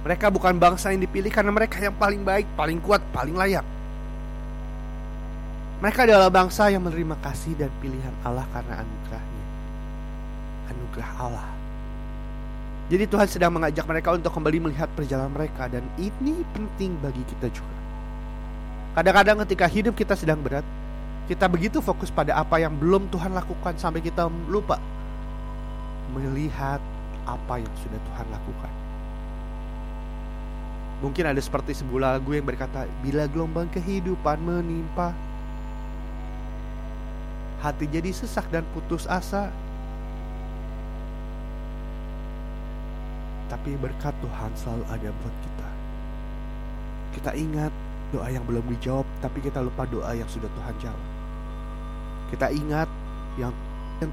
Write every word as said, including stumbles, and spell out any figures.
Mereka bukan bangsa yang dipilih karena mereka yang paling baik, paling kuat, paling layak. Mereka adalah bangsa yang menerima kasih dan pilihan Allah karena anugerahnya. Anugerah Allah. Jadi Tuhan sedang mengajak mereka untuk kembali melihat perjalanan mereka. Dan ini penting bagi kita juga. Kadang-kadang ketika hidup kita sedang berat, kita begitu fokus pada apa yang belum Tuhan lakukan sampai kita lupa melihat apa yang sudah Tuhan lakukan. Mungkin ada seperti sebuah lagu yang berkata, bila gelombang kehidupan menimpa, hati jadi sesak dan putus asa, tapi berkat Tuhan selalu ada buat kita. Kita ingat doa yang belum dijawab, tapi kita lupa doa yang sudah Tuhan jawab. Kita ingat yang